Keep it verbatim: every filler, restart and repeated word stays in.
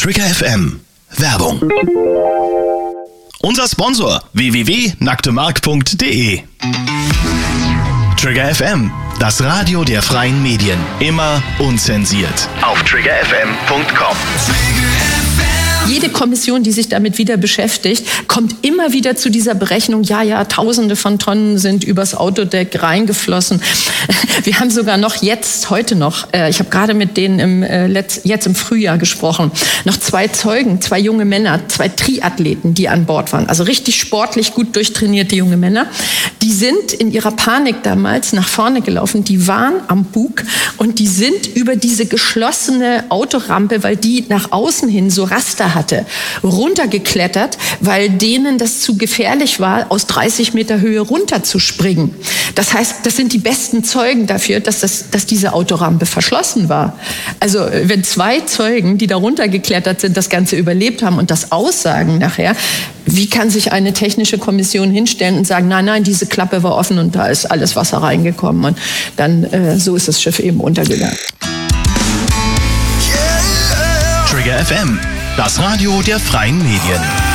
Trigger F M. Werbung. Unser Sponsor w w w punkt nacktemark punkt de. Trigger F M, das Radio der freien Medien. Immer unzensiert. Auf trigger f m punkt com. Jede Kommission, die sich damit wieder beschäftigt, kommt immer wieder zu dieser Berechnung, ja, ja, Tausende von Tonnen sind übers Autodeck reingeflossen. Wir haben sogar noch jetzt, heute noch, äh, ich habe gerade mit denen im, äh, letzt, jetzt im Frühjahr gesprochen, noch zwei Zeugen, zwei junge Männer, zwei Triathleten, die an Bord waren. Also richtig sportlich, gut durchtrainierte junge Männer. Die sind in ihrer Panik damals nach vorne gelaufen, die waren am Bug und die sind über diese geschlossene Autorampe, weil die nach außen hin so Raster hatte, runtergeklettert, weil denen das zu gefährlich war, aus dreißig Meter Höhe runterzuspringen. Das heißt, das sind die besten Zeugen dafür, dass, das, dass diese Autorampe verschlossen war. Also wenn zwei Zeugen, die da runtergeklettert sind, das Ganze überlebt haben und das aussagen nachher, wie kann sich eine technische Kommission hinstellen und sagen, nein, nein, diese Klappe war offen und da ist alles Wasser reingekommen und dann äh, so ist das Schiff eben untergegangen. Trigger F M, das Radio der freien Medien.